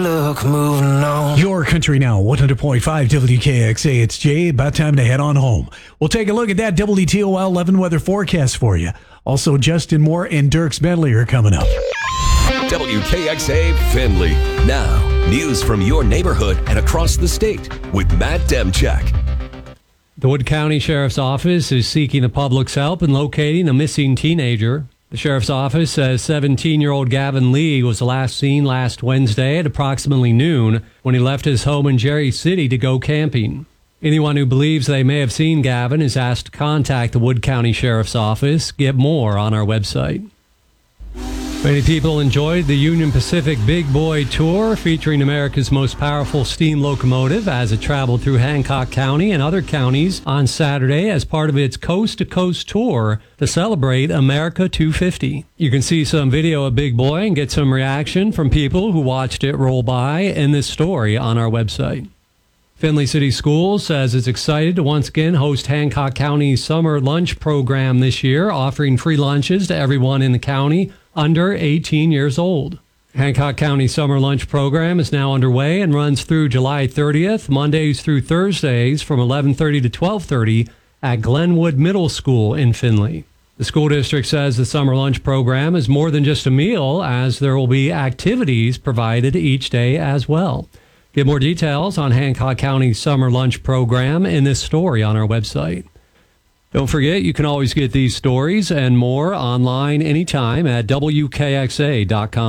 took moving on. Your Country Now, 100.5 WKXA. It's Jay. About time to head on home. We'll take a look at that WTOL 11 weather forecast for you. Also, Justin Moore and Dirks Bentley are coming up. WKXA Findlay. Now, news from your neighborhood and across the state with Matt Demchak. The Wood County Sheriff's Office is seeking the public's help in locating a missing teenager. The Sheriff's Office says 17-year-old Gavin Lee was last seen last Wednesday at approximately noon when he left his home in Jerry City to go camping. Anyone who believes they may have seen Gavin is asked to contact the Wood County Sheriff's Office. Get more on our website. Many people enjoyed the Union Pacific Big Boy Tour featuring America's most powerful steam locomotive as it traveled through Hancock County and other counties on Saturday as part of its coast-to-coast tour to celebrate America 250. You can see some video of Big Boy and get some reaction from people who watched it roll by in this story on our website. Findlay City Schools says it's excited to once again host Hancock County's summer lunch program this year, offering free lunches to everyone in the county under 18 years old. Hancock County Summer Lunch Program is now underway and runs through July 30th, Mondays through Thursdays from 11:30 to 12:30 at Glenwood Middle School in Findlay. The school district says the summer lunch program is more than just a meal, as there will be activities provided each day as well. Get more details on Hancock County's summer lunch program in this story on our website. Don't forget, you can always get these stories and more online anytime at WKXA.com.